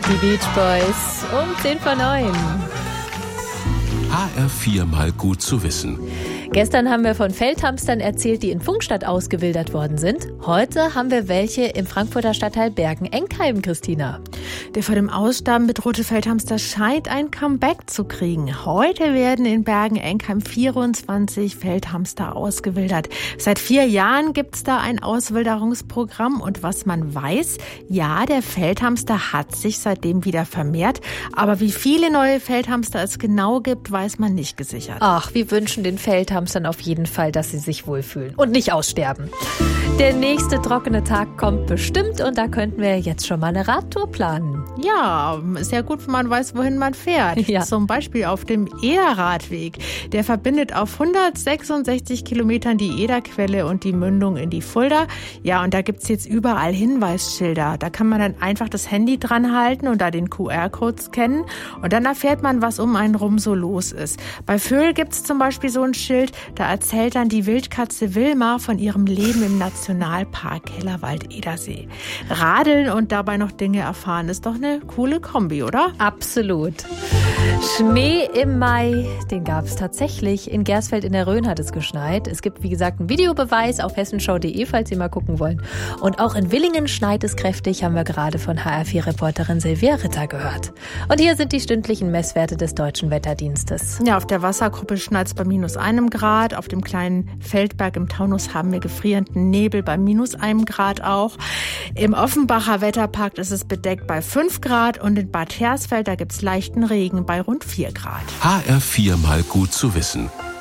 Die Beach Boys um 10:09. HR4 mal gut zu wissen. Gestern haben wir von Feldhamstern erzählt, die in Pfungstadt ausgewildert worden sind. Heute haben wir welche im Frankfurter Stadtteil Bergen-Enkheim, Christina. Der vor dem Aussterben bedrohte Feldhamster scheint ein Comeback zu kriegen. Heute werden in Bergen-Enkheim 24 Feldhamster ausgewildert. Seit 4 Jahren gibt's da ein Auswilderungsprogramm. Und was man weiß, ja, der Feldhamster hat sich seitdem wieder vermehrt. Aber wie viele neue Feldhamster es genau gibt, weiß man nicht gesichert. Ach, wir wünschen den Feldhamstern auf jeden Fall, dass sie sich wohlfühlen und nicht aussterben. Der nächste trockene Tag kommt bestimmt und da könnten wir jetzt schon mal eine Radtour planen. Ja, ist ja gut, wenn man weiß, wohin man fährt. Ja. Zum Beispiel auf dem Ederradweg. Der verbindet auf 166 Kilometern die Ederquelle und die Mündung in die Fulda. Ja, und da gibt's jetzt überall Hinweisschilder. Da kann man dann einfach das Handy dran halten und da den QR-Code scannen. Und dann erfährt man, was um einen rum so los ist. Bei Vöhl gibt's zum Beispiel so ein Schild, da erzählt dann die Wildkatze Wilma von ihrem Leben im Nationalpark Hellerwald-Edersee. Radeln und dabei noch Dinge erfahren, ist doch eine coole Kombi, oder? Absolut. Schnee im Mai, den gab es tatsächlich. In Gersfeld in der Rhön hat es geschneit. Es gibt, wie gesagt, einen Videobeweis auf hessenschau.de, falls Sie mal gucken wollen. Und auch in Willingen schneit es kräftig, haben wir gerade von HR4-Reporterin Silvia Ritter gehört. Und hier sind die stündlichen Messwerte des Deutschen Wetterdienstes. Ja, auf der Wasserkuppe schneit es bei -1 Grad. Auf dem kleinen Feldberg im Taunus haben wir gefrierenden Nebel bei -1 Grad auch. Im Offenbacher Wetterpark ist es bedeckt bei 5 Grad und in Bad Hersfeld, da gibt's leichten Regen bei rund 4 Grad. HR4 mal gut zu wissen.